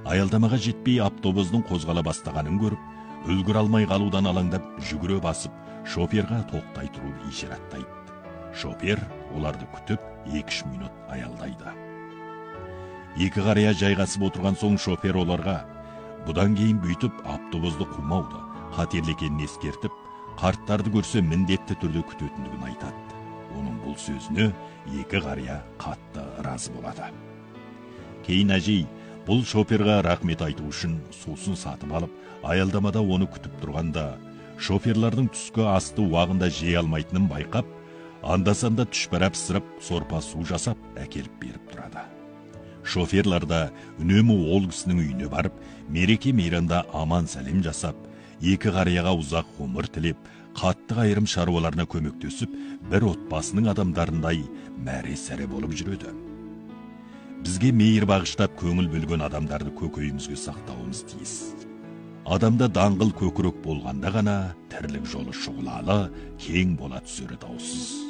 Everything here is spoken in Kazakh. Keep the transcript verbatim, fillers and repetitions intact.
аялдамаға жетпей автобустың қозғала бастағанын көріп, үлгіре алмай қалудан алаңдап жүгіре басып, шоферға тоқтай тұру ишараттайды. Шофер оларды күтіп екі-үш минут аялдайды. Екі қария жайғасып отырған соң шофер оларға бұдан кейін бүйтіп автобусты қумауды, қатерлі екенін ескертіп, қарттарды көрсе міндетті түрде күтетіндігін айтады. Оның бұл сөзіне екі қария қатты разы болады. Кейін әжей бұл шоферға рахмет айту үшін сусын сатып алып, аялдамада оны күтіп тұрғанда, шоферлардың түскі асты уағында жей алмайтынын байқап, анда-санда түшпәрәп сырып, сорпа су жасап, әкеліп беріп тұрады. Шоферлар да үнемі ол кісінің үйіне барып, мереке мейранда аман сәлем жасап, екі қарияға ұзақ ғұмыр тілеп, қатты қайырым шаруаларына көмектесіп, бір отбасының адамдарындай мәре-сәре болып жүреді. Бізге мейір бағыштап көңіл бөлген адамдарды көкейімізге сақтауымыз тиіс. Адамда даңғыл көкірек болғанда ғана тірлік жолы шұғылалы, кең бола түсері даусыз.